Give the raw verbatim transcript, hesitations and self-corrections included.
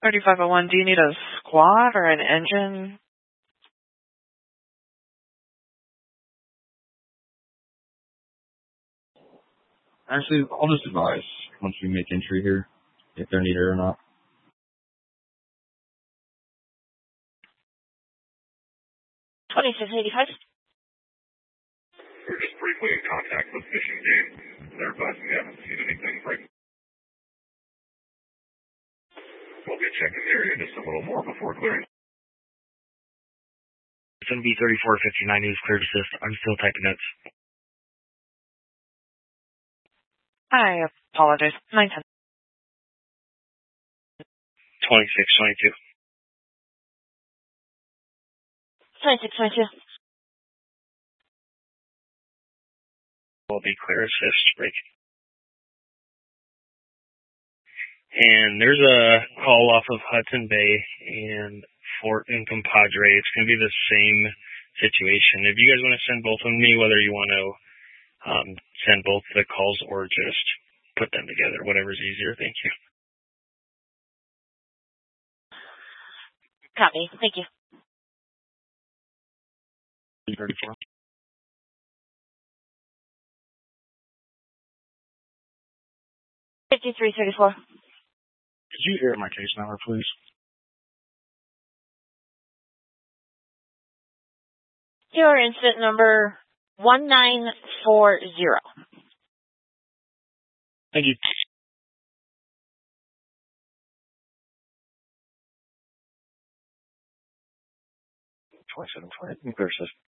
thirty-five oh one, do you need a squad or an engine? Actually, I'll just advise once we make entry here if they're needed or not. twenty-six eighty-five. We're just briefly in contact with Fishing Game. They're advising they haven't seen anything right. We'll be checking the area just a little more before clearing. It's going to be thirty-four fifty-nine News Clear Assist. I'm still typing notes. I apologize. nine ten. twenty-six twenty-two. twenty-six twenty-two. Will be Clear Assist break. And there's a call off of Hudson Bay and Fort and Compadre. It's going to be the same situation. If you guys want to send both of me, whether you want to um, send both the calls or just put them together, whatever's easier. Thank you. Copy. Thank you. thirty-four. fifty-three thirty-four. Could you hear my case number, please? Your incident number one nine four zero. Thank you. twenty-seven twenty. Clear Assist.